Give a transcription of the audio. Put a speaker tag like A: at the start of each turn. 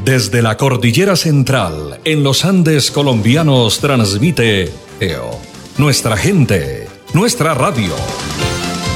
A: Desde la cordillera central, en los Andes colombianos, transmite EO, Nuestra Gente, Nuestra Radio.